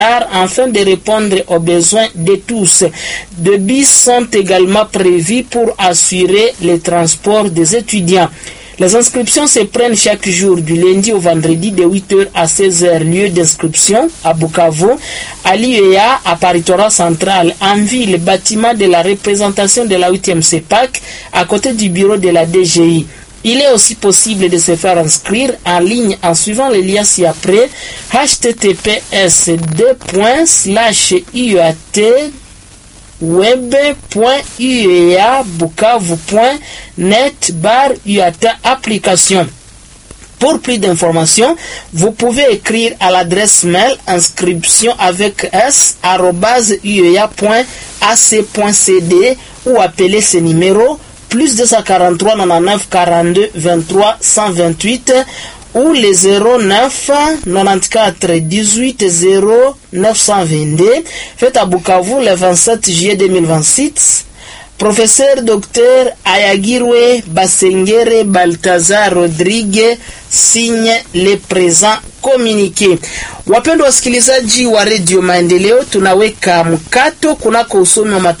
afin de répondre aux besoins de tous. Deux bus sont également prévus pour assurer le transport des étudiants. Les inscriptions se prennent chaque jour du lundi au vendredi de 8h à 16h. Lieu d'inscription à Bukavu, à l'IEA, à Paritora Central, en ville, bâtiment de la représentation de la 8e CEPAC, à côté du bureau de la DGI. Il est aussi possible de se faire inscrire en ligne en suivant les liens ci-après https://web.uea-bukavu.net/uata application. Pour plus d'informations, vous pouvez écrire à l'adresse mail inscription avec s@uea.ac.cd ou appeler ce numéro plus 243 99 42 23 128 ou les 09 94 18 0 922. Fait à Bukavu le 27 juillet 2026. Professeur Dr. Ayagirwe Basengere Baltazar Rodrigue signe le présent communiqué. Wapendwa wasikilizaji wa Radio Maendeleo, tunaweka mkato kunako usomi wa